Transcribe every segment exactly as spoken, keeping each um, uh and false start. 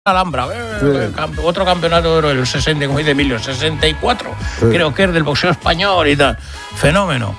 Alhambra, eh, Sí. eh, campe- otro campeonato de oro del sesenta, como dice Emilio, sesenta y cuatro, Sí. creo que es del boxeo español y tal. Fenómeno.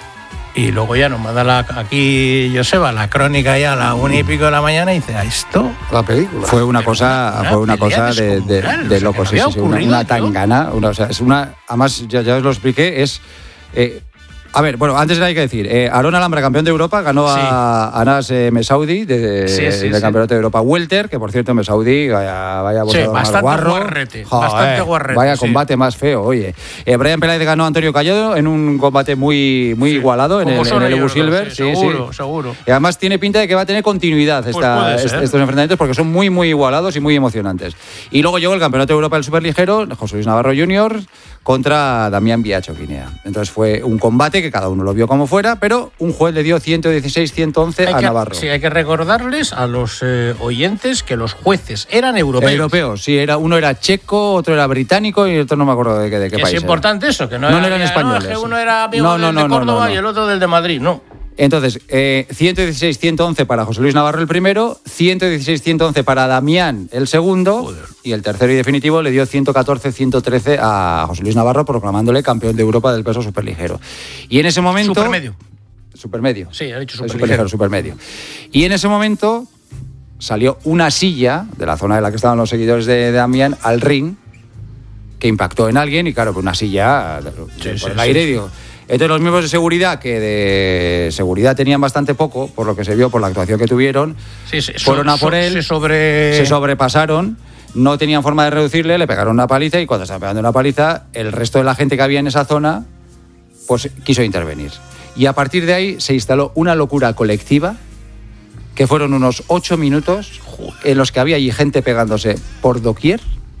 Y luego ya nos manda la, aquí Joseba la crónica ya a la una y pico de la mañana y dice, ¿a esto? La película. Fue una cosa, una fue una pelea cosa de, de, descomunal, de o sea, locos, que sí, no sí, sí, había una, ocurrido, una ¿no? tangana, una, o sea, es una, además ya, ya os lo expliqué, es, eh, a ver, bueno, antes hay que decir, eh, Aarón Alhambra, campeón de Europa, ganó Sí. a Anas eh, Mesaudi de, Sí, sí, del sí. campeonato de Europa Welter, que por cierto Mesaudi, vaya, vaya Sí, boxeador más bastante guarro. guarrete, Joder, bastante guarrete, vaya sí. combate más feo, oye. Eh, Brian Peláez ganó a Antonio Callado en un combate muy, muy Sí. igualado en Como el, son en el ellos Ebu Silver. dos, sí, seguro, seguro. Y además tiene pinta de que va a tener continuidad Pues esta- puede est- ser. estos enfrentamientos porque son muy, muy igualados y muy emocionantes. Y luego llegó el Campeonato de Europa del Superligero, José Luis Navarro junior contra Damián Biacho Guinea. Entonces fue un combate que cada uno lo vio como fuera, pero un juez le dio ciento dieciséis a ciento once Hay a que, Navarro. sí, hay que recordarles a los eh, oyentes que los jueces eran europeos. Europeos, sí, era, uno era checo, otro era británico y otro no me acuerdo de qué, de qué Que país es era. importante eso, que no, No, era, no eran es españoles. que uno era amigo No, del no, no, de no, Córdoba no, no. y el otro del de Madrid, no. Entonces, eh, ciento dieciséis a ciento once para José Luis Navarro el primero, ciento dieciséis a ciento once para Damián el segundo, Joder. y el tercero y definitivo le dio ciento catorce a ciento trece a José Luis Navarro, proclamándole campeón de Europa del peso superligero. Y en ese momento... Supermedio. Supermedio. Sí, ha dicho El superligero. supermedio. Y en ese momento salió una silla de la zona de la que estaban los seguidores de, de Damián al ring que impactó en alguien y claro, pues una silla de- Sí, por sí, el sí, aire, sí. digo. Entonces los miembros de seguridad, que de seguridad tenían bastante poco, por lo que se vio por la actuación que tuvieron, Sí, sí, fueron so- a por so- él, Se, sobre... se sobrepasaron, no tenían forma de reducirle, le pegaron una paliza y cuando estaban pegando una paliza, el resto de la gente que había en esa zona, pues quiso intervenir. Y a partir de ahí se instaló una locura colectiva, que fueron unos ocho minutos en los que había allí gente pegándose por doquier,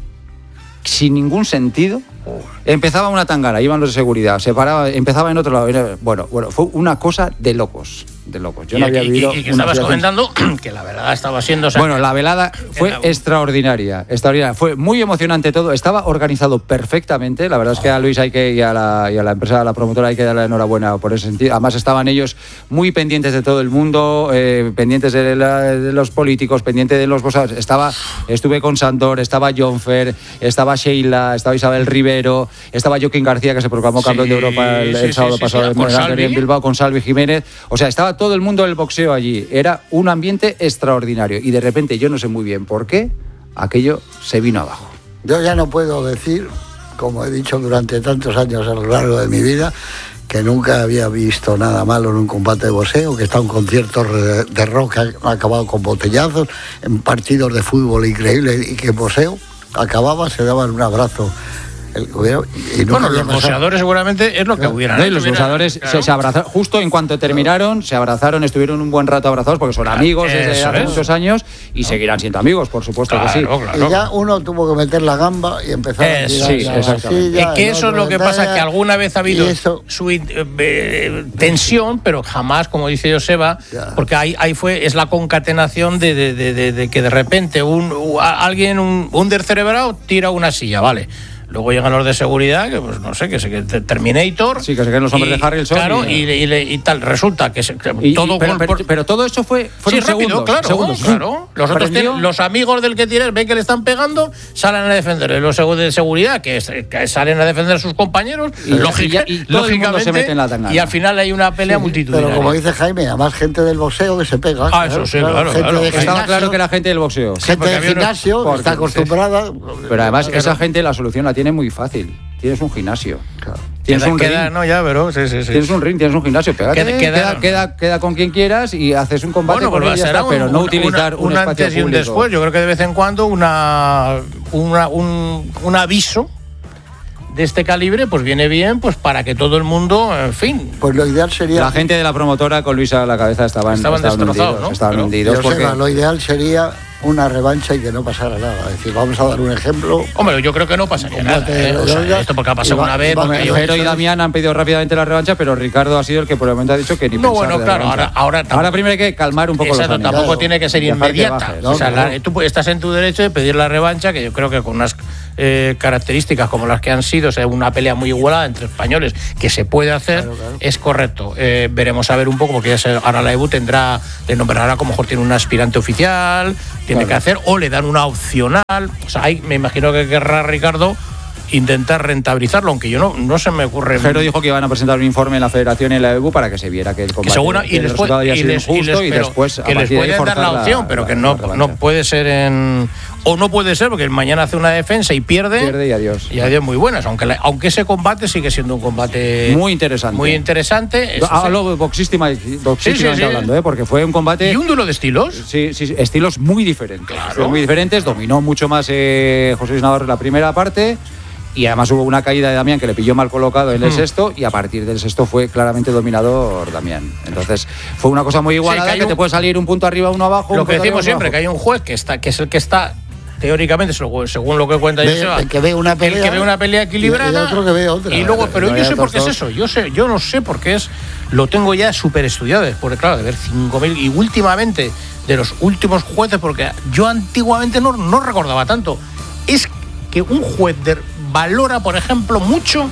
sin ningún sentido. Empezaba una tangana, iban los de seguridad, se paraba, empezaba en otro lado. Era- Bueno, bueno, fue una cosa de locos, de locos. Yo Y, no había y- vivido y- y que una estabas situación- comentando que la verdad estaba siendo... o sea, Bueno, la velada fue Era- extraordinaria, extraordinaria. Fue muy emocionante todo, estaba organizado perfectamente. La verdad es que a Luis hay que, y, a la, y a la empresa, a la promotora, hay que darle la enhorabuena por ese sentido. Además, estaban ellos muy pendientes de todo el mundo, eh, pendientes de, la- de los políticos, pendientes de los boxeadores. Estaba, estuve con Sandor, estaba Jonfer, estaba Sheila, estaba Isabel Rivero, estaba Joaquín García, que se proclamó Sí, campeón de Europa el, el sí, sábado sí, sí, pasado sí, en, con en Salvi. Bilbao, con Salvi Jiménez. O sea, estaba todo el mundo del boxeo allí. Era un ambiente extraordinario. Y de repente, yo no sé muy bien por qué, aquello se vino abajo. Yo ya no puedo decir, como he dicho durante tantos años a lo largo de mi vida, que nunca había visto nada malo en un combate de boxeo, que está un concierto de de rock que ha acabado con botellazos, en partidos de fútbol increíbles, y que en boxeo acababa, se daban un abrazo. El, y nunca bueno, había los pasado. boxeadores seguramente es lo que Claro. hubieran ¿No? Y hecho, los hubieran- boxeadores claro. se, se abrazaron, justo en cuanto terminaron, se abrazaron, estuvieron un buen rato abrazados porque son amigos desde eso hace es. muchos años y seguirán siendo amigos, por supuesto que sí. Claro, claro. Y ya uno tuvo que meter la gamba y empezar a Eso, tirar sí, ya la exactamente. silla, Es que el eso es otro lo que de pasa, talla, que alguna vez ha habido y eso- su eh, eh, tensión, pero jamás, como dice Joseba, Ya. porque ahí, ahí fue, es la concatenación de, de- de- de- de que de repente un, u- a- alguien, un, un descerebrado, tira una silla, vale. Luego llegan los de seguridad, que pues no sé, que se que te- Terminator. Sí, que se queden los hombres y- de Harrelson Claro, y- y, y- y tal. Resulta que, se, que Y- y- todo pero, gol pero- por- pero todo eso fue Sí, fueron rápido, segundos, claro, segundos. claro. Los otros Prendió. tienen- los amigos del que tienes ven que le están pegando, salen a defender. Los de seguridad que, es- que salen a defender a sus compañeros, Y- lógica- y- y todo el mundo lógicamente, se mete en la tangana. y al final hay una pelea Sí, multitudinaria. pero como dice Jaime, además gente del boxeo que se pega. Ah, eso sí, claro, gente claro. de Estaba Estaba gimnasio, claro que era gente del boxeo. gente porque de había unos- gimnasio que porque- está acostumbrada. Pero además Claro. esa gente la solución la tiene muy fácil. Tienes un gimnasio. Tienes Queda- un queda- ring. no, ya, pero sí, sí, sí. Tienes un ring, tienes un gimnasio, pégate, Queda- queda, queda- queda, queda con quien quieras y haces un combate Bueno, con pues él y ya será está, un, pero no un- utilizar una- un, un espacio antes y un público. después. Yo creo que de vez en cuando una, una- un, un aviso de este calibre pues viene bien pues para que todo el mundo, en fin. Pues lo ideal sería. La gente de la promotora con Luisa a la cabeza estaban, Estaban destrozados, hundidos, ¿no? estaban Pero- hundidos Yo sé, porque lo ideal sería una revancha y que no pasara nada. Es decir, vamos a dar un ejemplo. Hombre, yo creo que no pasaría Combate nada. ¿eh? de O sea, Olga, esto porque ha pasado y va- una vez. y va- porque y yo- va- Jero y Damián han pedido rápidamente la revancha, pero Ricardo ha sido el que por el momento ha dicho que ni No, pensar bueno, de claro, revancha. ahora- ahora tampoco- primero hay que calmar un poco Exacto, los ánimos. tampoco Claro. tiene que ser Dejar que inmediata. baje, o sea, ¿no? la- tú estás en tu derecho de pedir la revancha, que yo creo que con unas eh, características como las que han sido, o sea, una pelea muy igualada entre españoles, que se puede hacer, claro, claro. Es correcto. Eh, veremos a ver un poco, porque ya se, ahora la E B U tendrá, le nombrará, como mejor tiene un aspirante oficial, tiene claro. que hacer, o le dan una opcional. O sea, hay, me imagino que querrá Ricardo intentar rentabilizarlo, aunque yo no, no se me ocurre. Jero dijo que iban a presentar un informe en la Federación y en la E B U para que se viera que el combate que seguro, y el les resultado había sido les, injusto y, y, les, y después que les pueden dar la opción, la, pero la, que no, no puede ser en... O no puede ser, porque mañana hace una defensa y pierde. Pierde y adiós. Y adiós muy buenas, aunque, la, aunque ese combate sigue siendo un combate... Muy interesante. Muy interesante. Hablo sí. boxísticamente sí, sí, sí. hablando, ¿eh? Porque fue un combate... ¿Y un duelo de estilos? Sí, sí, sí estilos muy diferentes. Claro. Muy diferentes, dominó mucho más eh, José Luis Navarro en la primera parte. Y además hubo una caída de Damián que le pilló mal colocado en el hmm. sexto, y a partir del sexto fue claramente dominador Damián. Entonces fue una cosa muy igualada, sí, que, que un... te puede salir un punto arriba, uno abajo. Lo que decimos siempre, que hay un juez que está, que es el que está teóricamente, según lo que cuenta ve, Joseba, el que ve una pelea, el que ve una pelea equilibrada, y otro que ve otra. Y luego, pero no yo sé por qué es eso. Yo sé, yo no sé por qué es. Lo tengo ya súper estudiado, porque claro, de ver cinco mil y últimamente de los últimos jueces, porque yo antiguamente no, no recordaba tanto. Es que un juez de valora, por ejemplo, mucho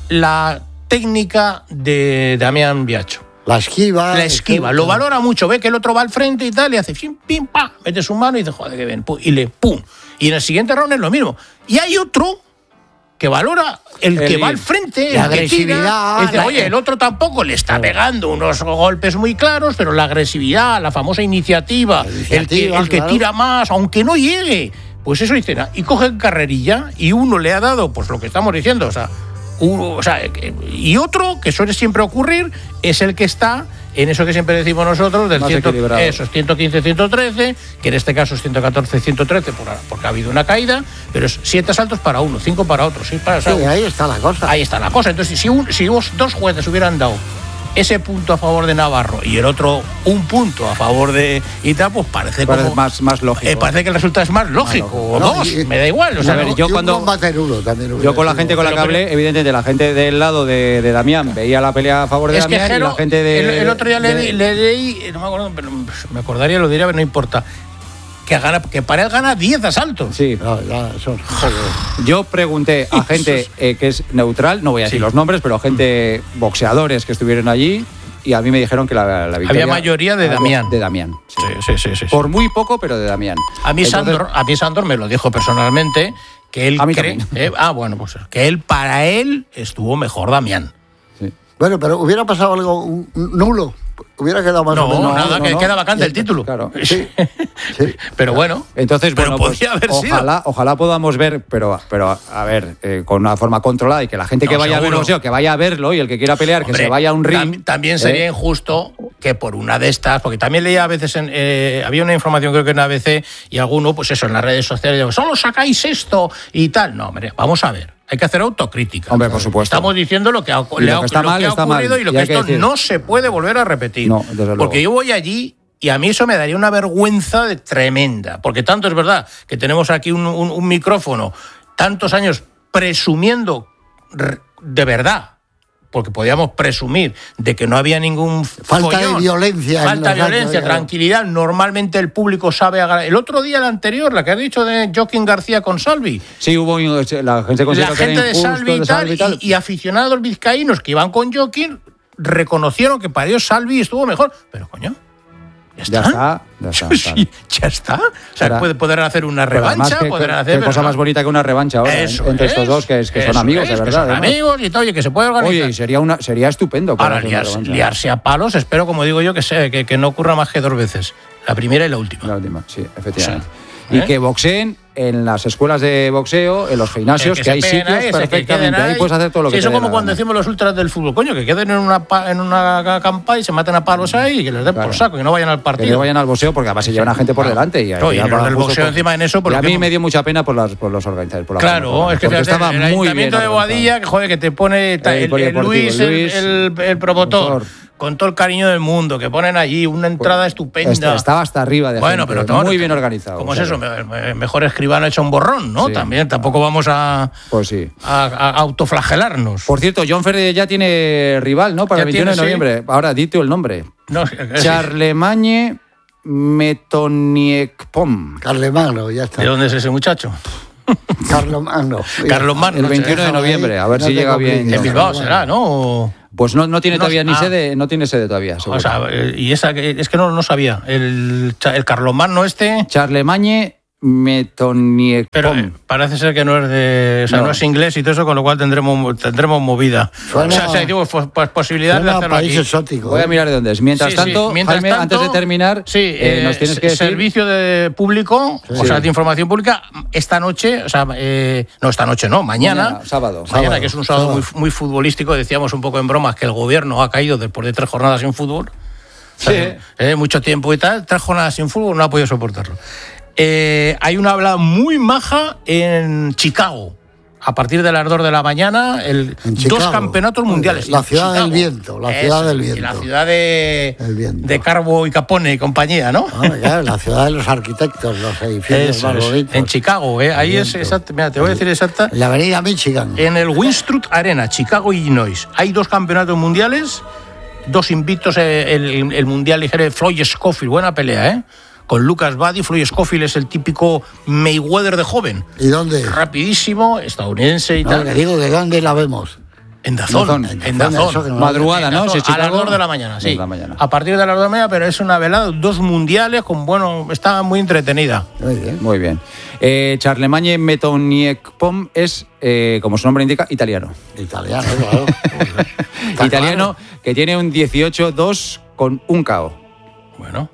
la técnica de Damián Biacho. La esquiva. La esquiva, lo valora mucho, ve que el otro va al frente y tal, y hace pim, pim, pa, mete su mano y dice, joder, que bien, pum, y le pum. Y en el siguiente round es lo mismo. Y hay otro que valora el, el que va al frente, la el agresividad. Que tira, y dice, oye, el otro tampoco le está pegando unos golpes muy claros, pero la agresividad, la famosa iniciativa, la iniciativa el, que, el que claro. tira más, aunque no llegue. Pues eso dice, y cogen carrerilla y uno le ha dado, pues lo que estamos diciendo, o sea, uno, o sea, y otro que suele siempre ocurrir es el que está en eso que siempre decimos nosotros, del cien, eso es ciento quince ciento trece, que en este caso es ciento catorce ciento trece por, porque ha habido una caída, pero es siete asaltos para uno, cinco para otro. Sí, para, sí, o sea, ahí está la cosa. Ahí está la cosa. Entonces, si, un, si dos jueces hubieran dado ese punto a favor de Navarro y el otro un punto a favor de Ita, pues parece, parece como, más, más lógico. Eh, parece que el resultado es más lógico. O no, dos, y, me da igual. O sea, a ver, no, yo cuando uno, también yo con la gente con la que hablé, evidentemente la gente del lado de, de Damián veía la pelea a favor de Damián, Jero, y la gente de el, el otro día de, le, le leí, no me acuerdo, pero me acordaría, lo diría, pero no importa. Que, gana, que para él gana diez asaltos. Sí. No, ya, eso, yo pregunté a gente eh, que es neutral, no voy a decir sí. los nombres, pero gente, boxeadores que estuvieron allí, y a mí me dijeron que la, la victoria... Había mayoría de Damián. De Damián. Sí. Sí, sí, sí, sí, Por muy poco, pero de Damián. A mí, Entonces, Sandor, a mí Sandor me lo dijo personalmente, que él a mí cree... Eh, ah, bueno, pues que él, para él, estuvo mejor Damián. Sí. Bueno, pero hubiera pasado algo un, un nulo. Hubiera quedado más no, o menos. No, nada, no, que no. queda vacante el título. Claro. Sí, sí. Pero bueno. Entonces, pero bueno, podría pues, haber ojalá, sido. Ojalá podamos ver, pero, pero a ver, eh, con una forma controlada, y que la gente no, que vaya seguro. a ver boxeo, que vaya a verlo, y el que quiera pelear, Hombre, que se vaya a un ring. Tam, también sería eh. injusto que por una de estas, porque también leía a veces, en, eh, había una información creo que en A B C, y alguno, pues eso, en las redes sociales, digo, solo sacáis esto y tal. No, hombre, vamos a ver. Hay que hacer autocrítica. Hombre, por supuesto. Estamos diciendo lo que ha, le ha, que está lo mal, que ha está ocurrido mal. y lo y que esto que no se puede volver a repetir. No, desde luego. Porque yo voy allí y a mí eso me daría una vergüenza de tremenda. Porque tanto es verdad que tenemos aquí un, un, un micrófono, tantos años presumiendo de verdad, porque podíamos presumir de que no había ningún falta follón, de violencia, falta de violencia, años, tranquilidad. Normalmente el público sabe agarrar. El otro día, el anterior, la que has dicho de Joaquín García con Salvi. Sí, hubo la gente, la gente de Salvi y, tal, y, tal. Y, y aficionados vizcaínos que iban con Joaquín reconocieron que para ellos Salvi estuvo mejor. Pero coño, ¿ya está? Ya está, ya está. Sí, ya está. O sea, Para, puede, podrán hacer una revancha, que, podrán que, hacer... Qué cosa más bonita que una revancha ahora eso entre es, estos dos, que, es, que son amigos, es, de verdad. Que son amigos y todo, oye, que se puede organizar. Oye, sería, una, sería estupendo. Ahora, liarse, liarse a palos, espero, como digo yo, que, sea, que, que no ocurra más que dos veces. La primera y la última. La última, sí, efectivamente. O sea, y ¿eh? que boxeen en las escuelas de boxeo, en los gimnasios, que, que hay sitios ahí, perfectamente. Ahí. ahí puedes hacer todo lo sí, que eso te dé como cuando gana. decimos los ultras del fútbol, coño, que queden en una, en una campa y se maten a palos ahí y que les den claro. por saco, que no vayan al partido. Que no vayan al boxeo, porque además se llevan a gente por claro. delante. Y, no, y, y los del boxeo por... encima en eso... Y a mí hemos... me dio mucha pena por, las, por los organizadores. Por la claro, por es que fíjate, estaba el muy ayuntamiento bien de Boadilla, que joder, que te pone el, el, el Luis, Luis el, el, el promotor... promotor. Con todo el cariño del mundo, que ponen allí una entrada pues, estupenda. Estaba hasta arriba de bueno, gente, pero muy bien organizado. ¿Cómo es eso? Mejor escribano hecho un borrón, ¿no? Sí. También, tampoco vamos a, pues sí. a, a autoflagelarnos. Por cierto, John Ferrer ya tiene rival, ¿no? Para ya el veintiuno tiene, de noviembre. Sí. Ahora, dite el nombre. No, Charlemagne Metoniekpom. Carlemagno, ya está. ¿De dónde es ese muchacho? Carlomagno. Carlomagno. El veintiuno de noviembre, a ver no si te llega compliques. bien. En Bilbao será, ¿no? Pues no, no tiene No, todavía ni ah. sede, no tiene sede todavía. seguro. O sea, eh, y esa que- es que no, no sabía. El, cha- el Carlomagno este. Charlemagne Metoniekpom. Pero eh, parece ser que no es de, o sea, no. No. es inglés y todo eso, con lo cual tendremos tendremos movida. Suena- o sea, o sea, digo, pues, pues, posibilidades de Suena a hacerlo país aquí. exótico. Voy a ¿eh? mirar de dónde es. Mientras Sí, sí. tanto, Mientras Jaime, tanto, antes de terminar, sí, eh, eh, nos tienes que decir... servicio de público, o sea, de información pública, esta noche, o sea, eh, no esta noche, no, mañana, Mañana, sábado. mañana, Sábado, que es un sábado muy, sábado. muy futbolístico, decíamos un poco en bromas que el gobierno ha caído después de tres jornadas sin fútbol. O sea, Sí. eh, mucho tiempo y tal, tres jornadas sin fútbol, no ha podido soportarlo. Eh, hay una habla muy maja en Chicago. A partir de las dos de la mañana, el, En Chicago. dos campeonatos mundiales. La En ciudad del Chicago. viento, la ciudad del y viento. La ciudad de, El viento. de Carbo y Capone y compañía, ¿no? Ah, claro, la ciudad de los arquitectos, los edificios Eso más es. bonitos. En Chicago, ¿eh? Ahí El es viento. exacto. Mira, te voy a decir exacta. En la avenida Michigan. En el Winstruth Arena, Chicago, Illinois. Hay dos campeonatos mundiales, dos invictos, eh, el, el mundial ligero de Floyd Scofield, buena pelea, ¿eh? Con Lucas Buddy. Floyd Scofield es el típico Mayweather de joven. ¿Y dónde? Rapidísimo, estadounidense y No, tal. le digo, ¿de dónde la vemos? En Dazón, Dazón. en Dazón, Dazón. eso que no- Madrugada, En ¿no? Dazón, Si a las Chicago- dos de la mañana, sí. dos de la mañana. A partir de las dos de la mañana, pero es una velada, dos mundiales con, bueno, está muy entretenida. Muy bien. Muy bien. Eh, Charlemagne Metoniekpom es, eh, como su nombre indica, italiano. Italiano, claro. Está Italiano que tiene un dieciocho dos con un K O. Bueno.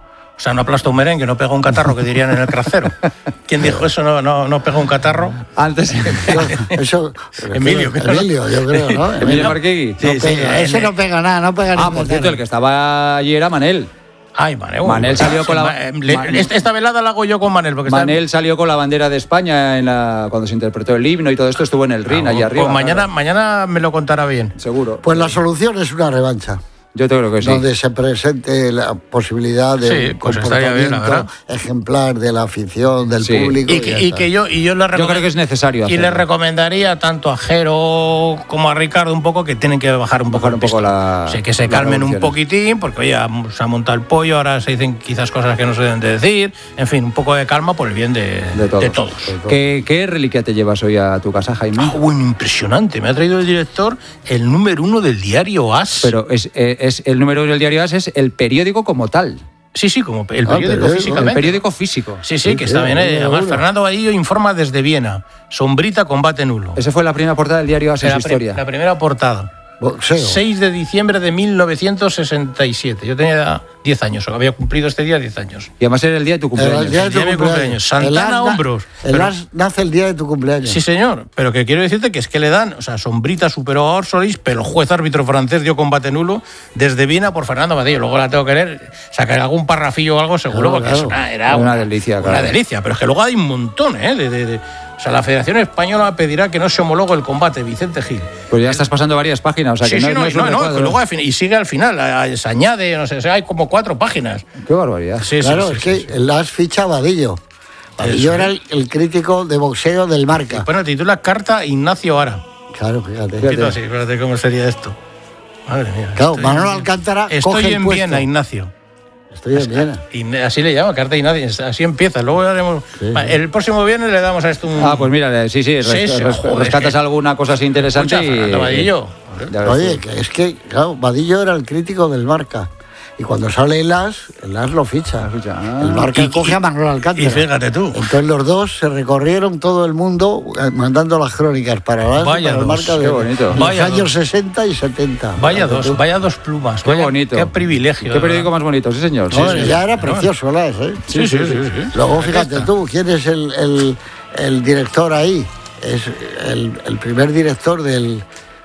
O sea, no aplasta un merengue, no pega un catarro, que dirían en el cracero. ¿Quién dijo eso? No, no, no pega un catarro. Antes. claro. Eso, Emilio, creo, ¿no? Emilio, yo creo, ¿no? Emilio Marquegui. No Sí, sí, pega, en- ese no pega nada, no pega Ah, ningún por cierto, catarro. el que estaba allí era Manel. Ay, Manel. Manel salió con la- Ma- eh, le- Man- esta, esta velada la hago yo con Manel. Porque está- Manel salió con la bandera de España en la, cuando se interpretó el himno y todo esto, estuvo en el ring, Ah, allí pues arriba. mañana, claro. mañana me lo contará bien. Seguro. Pues la solución es una revancha. Yo te creo que sí. Donde se presente la posibilidad de Sí, un pues estaría bien, la comportamiento ejemplar de la afición, del Sí. público. Y que, ya y está. que yo, y yo le recomend- creo que es necesario Y le hacerlo. recomendaría tanto a Jero como a Ricardo un poco que tienen que bajar un poco Bajar el un poco pistón. la- Sí, que se las calmen un revoluciones. poquitín, porque oye, se ha montado el pollo, ahora se dicen quizás cosas que no se deben de decir. En fin, un poco de calma por el bien de, De todos. de todos. ¿Qué, ¿Qué reliquia te llevas hoy a tu casa, Jaime? Ah, bueno, impresionante. Me ha traído el director el número uno del diario As. Pero es, eh, es el número del diario As es el periódico como tal. sí, sí, como el Ah, periódico periódico, físicamente. El periódico físico. Sí, sí, que Sí, está sí, bien. eh. uno, Además, uno. Fernando Vadillo informa desde Viena. Sombrita, combate nulo. Esa fue la primera portada del diario As en la, su pri- historia. la primera portada. Boxeo. seis de diciembre de mil novecientos sesenta y siete. Yo tenía diez años, o había cumplido este día diez años. Y además era el día de tu El cumpleaños. día de tu día de mi cumpleaños. cumpleaños. Santana, El as na- hombros. El Pero- as nace el día de tu cumpleaños. Sí, señor, pero que quiero decirte que es que le dan, o sea, Sombrita superó a Orsolis, pero el juez árbitro francés dio combate nulo desde Viena por Fernando Vadillo. Luego la tengo que leer, sacar algún parrafillo o algo seguro, Claro, porque claro. es una, era Una delicia, Una claro. delicia, pero es que luego hay un montón, ¿eh? De, de- de- o sea, la Federación Española pedirá que no se homologue el combate, Vicente Gil. Pues ya estás pasando varias páginas, o sea que sí, no, sí, no no, es no, un no, recuadro. que luego al fin- y sigue al final, a- se añade, no sé, o sea, hay como cuatro páginas. Qué barbaridad. Sí, sí, Claro, sí, es sí, que sí. el as ficha a Vadillo. Vadillo Eso, era el, el crítico de boxeo del Marca. Bueno, titula Carta Ignacio Ara. Claro, fíjate. Fíjate. Así, espérate cómo sería esto. Madre mía. Claro, estoy- Manolo Alcántara coge Estoy el en puesto. Viena, Ignacio. Estoy en Viena. Y así le llama, Carta Ignacio. Así empieza. Luego haremos. Sí. Va, el próximo viernes le damos a esto un. Ah, pues mira, sí, sí, res- Sí, sí, res- joder, rescatas es que- alguna cosa así interesante Escucha, y... Fernando Vadillo. Ya ves Oye, tú. que es que, claro, Vadillo era el crítico del Marca. Y cuando sale el as, el as lo ficha. ficha, ah. El Marca Y- coge a Manolo Alcántara. Y fíjate tú. Entonces los dos se recorrieron todo el mundo eh, mandando las crónicas para el as y Vaya para el dos, Marca qué de bonito. los Vaya años dos. sesenta y setenta. Vaya Fíjate tú. dos, vaya dos plumas. Qué vaya- bonito. Qué privilegio. Qué de periódico verdad. más bonito, sí señor. No, Sí, sí. ya era Pero precioso el as, ¿eh? Sí, sí, sí. sí. Luego Aquí fíjate está. tú, ¿quién es el, el, el director ahí? Es el, el primer director del...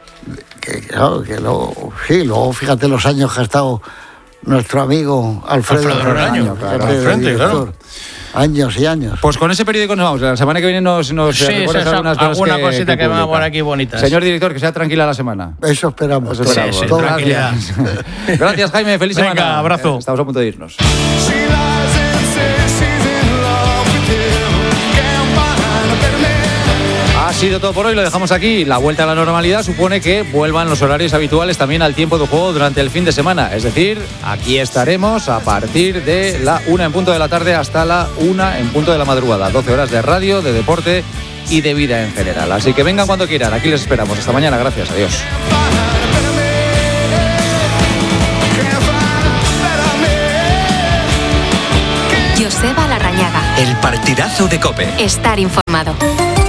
Que, claro, que luego, sí, luego fíjate los años que ha estado nuestro amigo Alfredo, Alfredo Redaño, fíjate, claro, al de frente, director. claro. Años y años. Pues con ese periódico nos vamos. La semana que viene nos, nos Sí, recuerdas sí, sí, algunas cosas alguna que, cosita que, van a publica. poner aquí bonitas. Señor director, que sea tranquila la semana. Eso esperamos. Eso todos. esperamos. sí, Todos. tranquilidad. Gracias, Jaime. Feliz Venga, semana. abrazo. Eh, Estamos a punto de irnos. She lies and says she's in love with him. Can't find a better man. Así sido todo por hoy, lo dejamos aquí. La vuelta a la normalidad supone que vuelvan los horarios habituales también al tiempo de juego durante el fin de semana. Es decir, aquí estaremos a partir de la una en punto de la tarde hasta la una en punto de la madrugada. doce horas de radio, de deporte y de vida en general. Así que vengan cuando quieran, aquí les esperamos. Hasta mañana, gracias, adiós. Joseba Larrañaga. El partidazo de COPE. Estar informado.